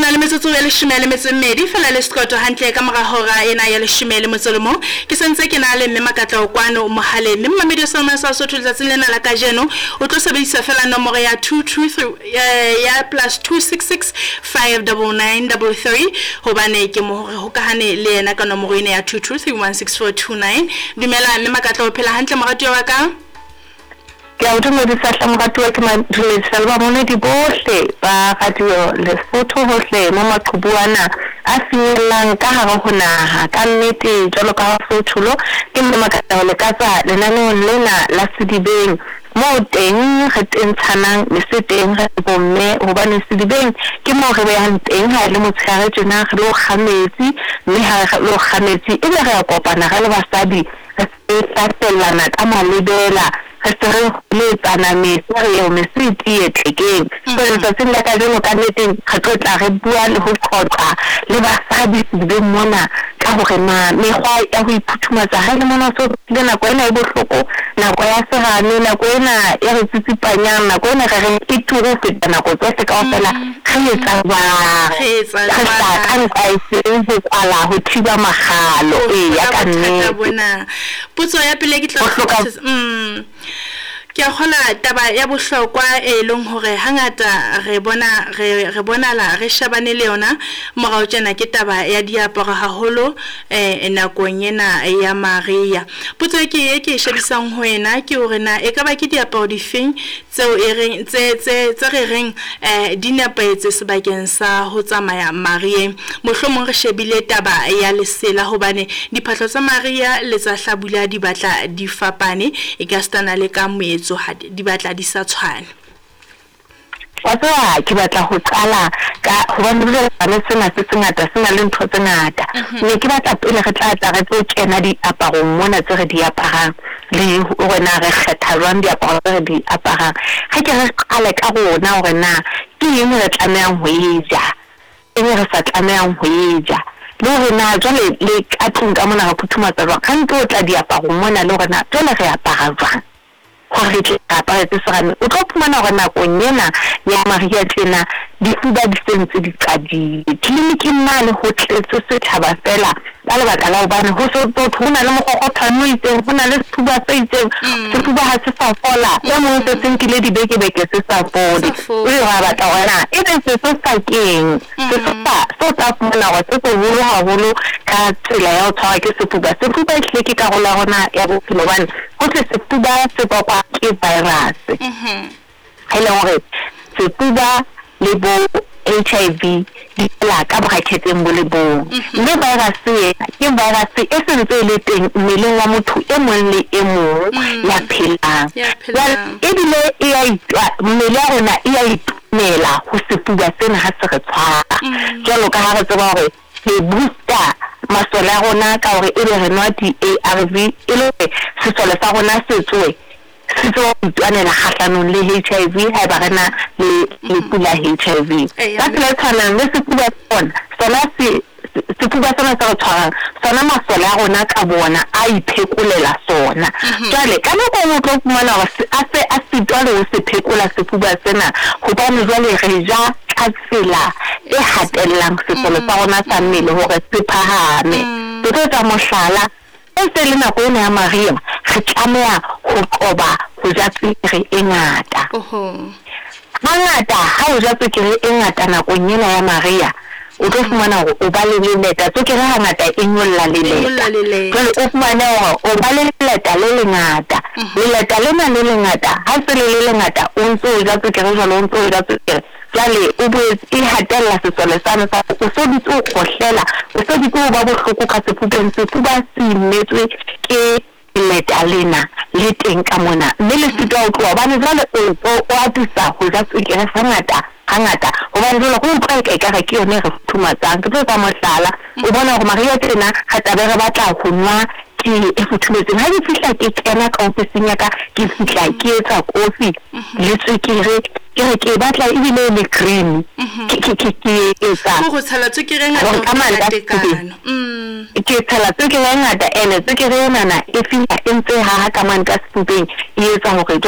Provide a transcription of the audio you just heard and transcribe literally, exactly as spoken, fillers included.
na le metsotso ya leshome le metso e mmedi fela le sekoto hantle ka mora hora ena ya leshome le motso le mo ke sentse ke na le mme Makatla kwano mohaleng le mmamedi sa mona sa Sotho letsatsing lena la kajeno o tlo sebedisa fela nomoro ya two two three ya plus two six six five nine nine three three hobane ke mo ho kahane le yena ka nomoro ena ya two two three one six four two nine dumela mme Makatla o phela hantle morati wa ka ke a utlwisa hla morati wa ke mandile ba mona di bohle ba radio Lesotho hohle mo maqhubuana a finyellang ka hare ho naha ka nnete jwalo ka Sotho ke mme Makatla le katsa lenaneo lena la Sedibeng mo teng re tentshanang le se teng re bomme hobane Sedibeng ke mo re behang teng ha le motshare tjena re lo khametsi mme ha re lo khametsi e be re a kopana re le basadi re tsatsellana ka malebela re se le tsana metsi re yo mesiti e tlekeng so re se la ka jeno ka nnete re tlotla re bua le ho qotla le basadi Sedibeng mona ka hore na mekgwa ya ho iphuthumatsa ha le mona so le nako ena e bohloko nako ya serame nako ena ya re tsitsipanyang nako ena re re e turu feta nako tsohle kaofela re etsa ba re etsa ba ka nka e ho kwala ho thiba magalo e ya ka nne bona putso ya pele ke tlo mm ke a kgola taba ya bohlokwa e leng hore hangata re bona re re bona la re shabane le yona morao tjena ke taba ya diaparo haholo eh nakong ena ya Maria putso ke e ke shebisang ho wena ke hore na e ka ba ke diaparo di feng tseo e reng tse tse tse re reng eh di nepahetse sebakeng sa ho tsamaya Maria mohlomong re shebile taba ya lesela hobane diphahlo tsa Maria le tsa hlabula di batla di fapane e ka stana le ka moetso di batla di sa tshwane wa tswa ke batla ho qala ka hobane le bana sena se sengata sena le ntho tse ngata ne ke batla pele re tla tla re tlo kena di aparo mona tse re di aparang le rona re kgetha jwang di aparo tse re di aparang ha ke re qale ka rona hore na ke eng re tlamehang ho eja eng re sa tlamehang ho eja le hore na jwale le ka tlung ka mona re phuthumatsa jwang ha ntlo tla di aparo mona le rona jwale re apara jwang hore ke apara tse serame o tlo phumana hore nakong ena ya Maria tjena difuba di sentse di qadile tleliniking mane ho tletse sethaba fela ka lebaka la hobane ho so hona le mokgokgothano itseng hona le sefuba se itseng sefuba ha se sa fola ya mo se senkile dibeke beke se sa fole o ra batla hona e be se se sa keng se sa so tsa fumana hore se se holo haholo ka tsela ya ho tshwara ke sefuba sefuba hle ke karolo ya rona ya bophelo bane ho se sefuba se bakwa ke virus hele hore sefuba le bo H I V di la ka bracketeng bo le bo mme virus e ke virus e sentse le teng mmeleng wa motho e mong le e mong ya phelang e bile e ya itwa mmele ya rona e ya itumela ho sefuba sena ha se re tshwara jwalo ka ha re tseba hore le booster masole a rona ka hore e be re nwa di A R V e le sesole sa rona se tswe se tlo itwanela kgahlanong le H I V ha ba rena le le pula H I V ka tsela tshwana le sefuba sona sona se sefuba sona sa tshwara sona masole a rona ka bona a iphekolela sona jwale ka nako o tlo fumana hore a se a sitwa le ho se phekola sefuba sena hobane jwale re ja ka tsela e hatellang sesole sa rona sa mmele hore se phahame ke tla mohlala e se le nako ena ya Maria re tlameha ho qoba ho ja tswekere e ngata hangata ha o ja tswekere e ngata nakong ena ya Maria o tlo fumana hore o ba le leleta tswekere hangata e nyolla leleta jwale o fumana hore o ba le leleta le lengata leleta lena le lengata ha se le le lengata o ntso o ja tswekere jwale o ntso o ja tswekere jwale o boetse e hatella sesole sana sa o so ditse o khohlela o so ditse o ba bohloko ka sefubeng sefuba se imetswe ke leta lena le teng ka mona mme le sitwa o tloha bane jwale o atisa ho ja tswekere hangata hangata hobane jwale go utlwa e ka re ke yone re futhumatsang ke tlo tsa mohlala o bona hore Maria tena ha tabe re batla ho nwa ke e futhumetseng ha di fihla ke kena ka ofising ya ka ke fihla ke etsa kofi le tswekere ke re ke batla e bile le cream ke ke ke ke etsa go tshela tswekere ngata ka tekano mm ke tshela tswekere ngata ene tswekere nana e fihla e ntse ha ha ka man ka sefubeng e etsa hore